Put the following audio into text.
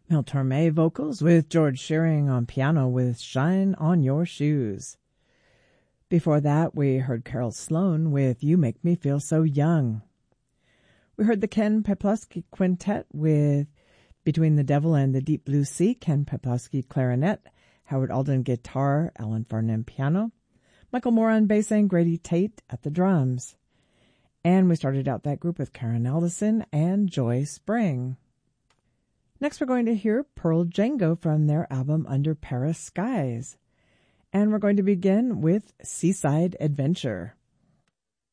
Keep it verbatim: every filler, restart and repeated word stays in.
Mel Torme vocals with George Shearing on piano with Shine on Your Shoes. Before that, we heard Carol Sloan with You Make Me Feel So Young. We heard the Ken Peplowski Quintet with Between the Devil and the Deep Blue Sea, Ken Peplowski clarinet, Howard Alden guitar, Alan Farnham piano, Michael Moore on bass, and Grady Tate at the drums. And we started out that group with Karen Aldison and Joy Spring. Next, we're going to hear Pearl Django from their album Under Paris Skies. And we're going to begin with Seaside Adventure.